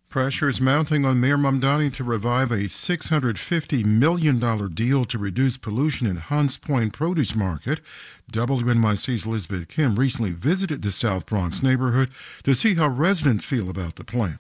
Pressure is mounting on Mayor Mamdani to revive a $650 million deal to reduce pollution in Hunts Point Produce Market. WNYC's Elizabeth Kim recently visited the South Bronx neighborhood to see how residents feel about the plan.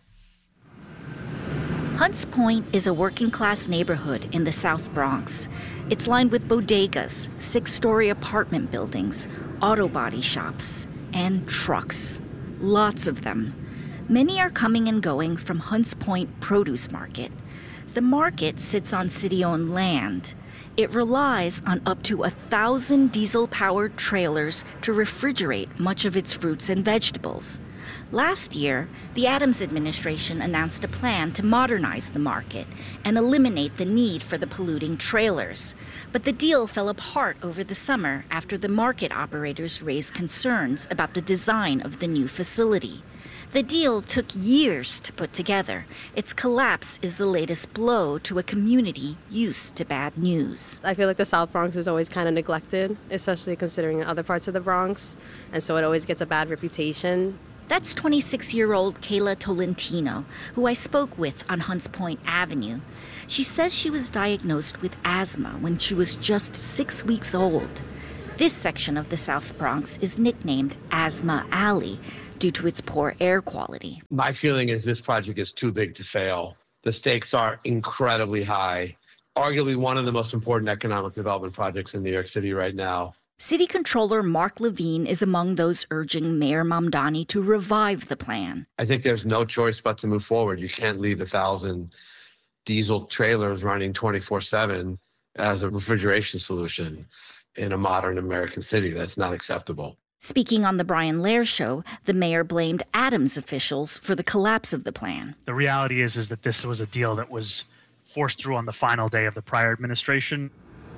Hunts Point is a working-class neighborhood in the South Bronx. It's lined with bodegas, 6-story apartment buildings, auto body shops, and trucks. Lots of them. Many are coming and going from Hunts Point Produce Market. The market sits on city-owned land. It relies on up to 1,000 diesel-powered trailers to refrigerate much of its fruits and vegetables. Last year, the Adams administration announced a plan to modernize the market and eliminate the need for the polluting trailers. But the deal fell apart over the summer after the market operators raised concerns about the design of the new facility. The deal took years to put together. Its collapse is the latest blow to a community used to bad news. I feel like the South Bronx is always kind of neglected, especially considering other parts of the Bronx, and so it always gets a bad reputation. That's 26-year-old Kayla Tolentino, who I spoke with on Hunts Point Avenue. She says she was diagnosed with asthma when she was just 6 weeks old. This section of the South Bronx is nicknamed Asthma Alley due to its poor air quality. My feeling is this project is too big to fail. The stakes are incredibly high. Arguably one of the most important economic development projects in New York City right now. City Controller Mark Levine is among those urging Mayor Mamdani to revive the plan. I think there's no choice but to move forward. You can't leave 1,000 diesel trailers running 24/7 as a refrigeration solution in a modern American city. That's not acceptable. Speaking on the Brian Lehrer Show, the mayor blamed Adams officials for the collapse of the plan. The reality is that this was a deal that was forced through on the final day of the prior administration.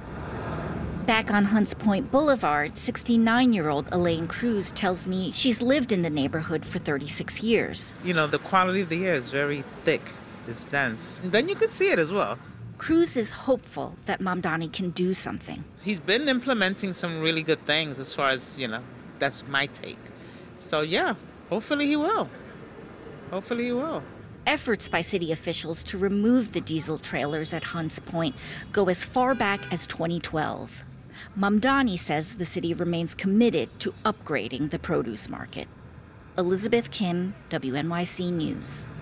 Back on Hunts Point Boulevard, 69-year-old Elaine Cruz tells me she's lived in the neighborhood for 36 years. You know, the quality of the air is very thick. It's dense. And then you can see it as well. Cruz is hopeful that Mamdani can do something. He's been implementing some really good things as far as, that's my take. So, yeah, hopefully he will. Hopefully he will. Efforts by city officials to remove the diesel trailers at Hunts Point go as far back as 2012. Mamdani says the city remains committed to upgrading the produce market. Elizabeth Kim, WNYC News.